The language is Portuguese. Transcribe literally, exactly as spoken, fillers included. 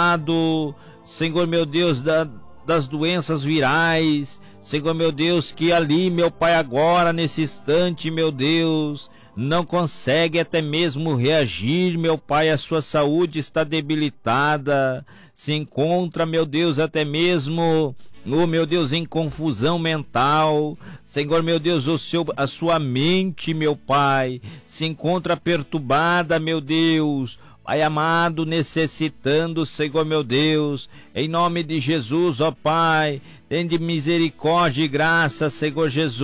amado, Senhor meu Deus, da, das doenças virais, Senhor meu Deus, que ali, meu Pai, agora, nesse instante, meu Deus, não consegue até mesmo reagir, meu Pai, a sua saúde está debilitada, se encontra, meu Deus, até mesmo, oh meu Deus, em confusão mental, Senhor meu Deus, o seu, a sua mente, meu Pai, se encontra perturbada, meu Deus, Pai amado, necessitando, Senhor meu Deus, em nome de Jesus, ó Pai, tende misericórdia e graça, Senhor Jesus.